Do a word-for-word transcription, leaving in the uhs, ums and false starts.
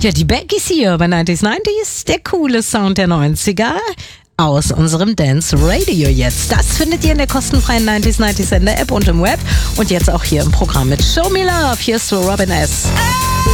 Ja, die Beckys hier bei neunzig neunzig, der coole Sound der neunziger aus unserem Dance Radio jetzt. Das findet ihr in der kostenfreien neunzig neunzig Sender App und im Web und jetzt auch hier im Programm mit Show Me Love. Hier ist Robin S.